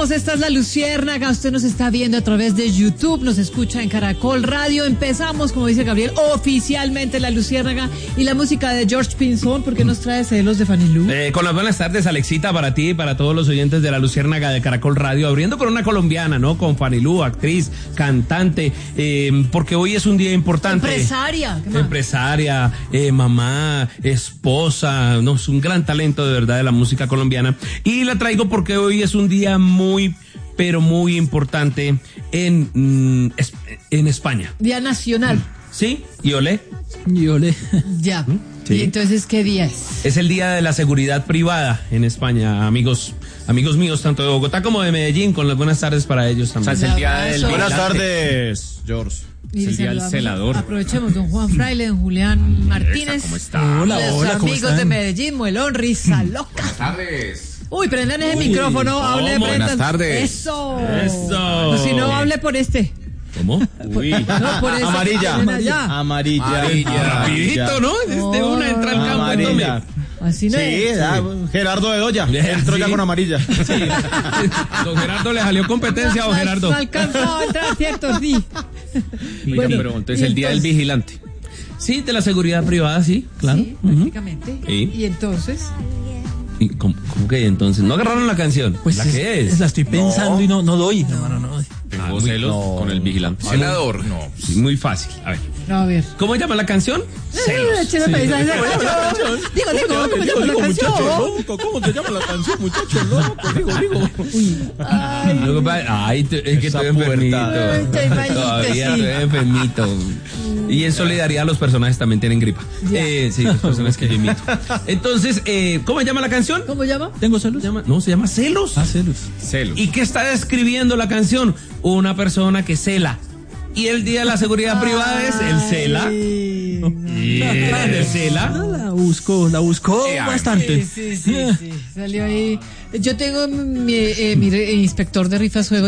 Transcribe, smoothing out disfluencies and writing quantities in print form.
Empezamos, esta es La Luciérnaga, usted nos está viendo a través de YouTube, nos escucha en Caracol Radio. Empezamos, como dice Gabriel, oficialmente La Luciérnaga y la música de George Pinzón. ¿Por qué nos trae celos de Fanny Lu? Con las buenas tardes, Alexita, para ti y para todos los oyentes de La Luciérnaga de Caracol Radio, abriendo con una colombiana, ¿no? Con Fanny Lu, actriz, cantante, porque hoy es un día importante. Empresaria, mamá, esposa, no, es un gran talento de verdad de la música colombiana. Y la traigo porque hoy es un día muy, pero muy importante en España. Día nacional. ¿Sí? ¿Y olé? Ya. Sí. ¿Y entonces qué día es? Es el día de la seguridad privada en España, amigos míos, tanto de Bogotá como de Medellín, con las buenas tardes para ellos también. O sea, es el día del... Buenas tardes, George. Es el día del celador. Aprovechemos, don Juan Fraile, don Julián Martínez. ¿Cómo está? Hola, los ¿cómo amigos están? de Medellín, Muelón, Risa Loca. Buenas tardes. Uy, prendan ese micrófono, hable, buenas prendan. tardes. Eso. Eso. O si no, hable por este. ¿Cómo? Uy. No, por ese. Amarilla. Amarilla. Rapidito, ¿no? Desde una entra al campo. Amarilla. Así no Sí, es. Gerardo Bedoya. Entró ya Sí. con amarilla. Sí. Don Gerardo le salió competencia, don Gerardo. No alcanzó a entrar, ¿cierto? Sí. Oiga, Bueno, pero entonces y el día del entonces- vigilante. Sí, de la seguridad privada, sí, claro. Sí, prácticamente. Sí. Y entonces, ¿Y cómo que entonces? ¿No agarraron la canción? Pues ¿La qué es? La estoy pensando y no doy, hermano, no doy. Tengo celos con el vigilante. Celador. No. Sí, muy fácil. A ver. a ver. ¿Cómo llama la canción? Digo, ¿cómo llama la canción? ¿Cómo te llama la canción, muchacho loco? Digo. Ay, es que Esa estoy enfermito. pubertad. Estoy malito, Todavía sí. estoy enfermito. Y en solidaridad los personajes también tienen gripa. Ya. Sí, los personajes que yo imito. Entonces, ¿cómo llama la canción? ¿Cómo llama? ¿Tengo celos? Se llama Celos. Celos. Celos. ¿Y qué está describiendo la canción? Una persona que cela. Y el día de la seguridad privada es el cela. ¿El cela? La buscó bastante. Sí. Salió ahí. Yo tengo mi inspector de rifas juegos.